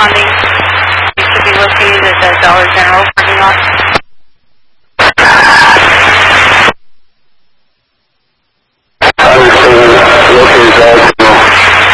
responding. You should be located at the Dollar General parking lot.